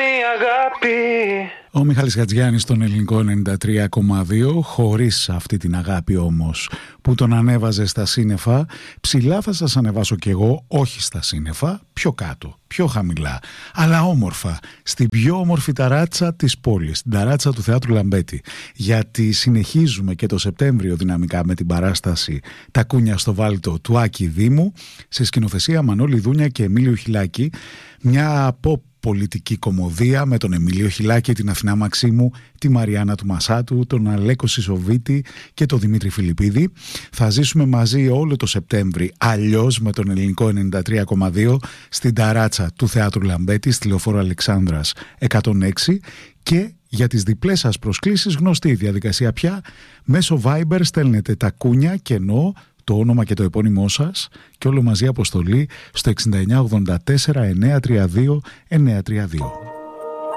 αγάπη. Ο Μιχάλης Χατζιάννης στον ελληνικό 93,2. Χωρίς αυτή την αγάπη όμως που τον ανέβαζε στα σύννεφα, ψηλά θα σας ανεβάσω κι εγώ, όχι στα σύννεφα, πιο κάτω, πιο χαμηλά, αλλά όμορφα, στην πιο όμορφη ταράτσα της πόλης, την ταράτσα του Θεάτρου Λαμπέτη. Γιατί συνεχίζουμε και το Σεπτέμβριο δυναμικά με την παράσταση «Τα κούνια στο βάλτο» του Άκη Δήμου, σε σκηνοθεσία Μανώλη Δούνια και Εμίλιο Χιλάκη, μια pop πολιτική κωμωδία με τον Εμίλιο Χιλάκη, την Αθηνά Μαξίμου, τη Μαριάννα του Μασάτου, τον Αλέκο Σισοβίτη και τον Δημήτρη Φιλιππίδη. Θα ζήσουμε μαζί όλο το Σεπτέμβρη αλλιώς με τον ελληνικό 93,2 στην ταράτσα του Θεάτρου Λαμπέτη, στη Λεωφόρο Αλεξάνδρας 106, και για τις διπλές σας προσκλήσεις γνωστή η διαδικασία πια. Μέσω Viber στέλνετε τα κούνια και ενώ το όνομα και το επώνυμό σας και όλο μαζί αποστολή στο 6984 932 932.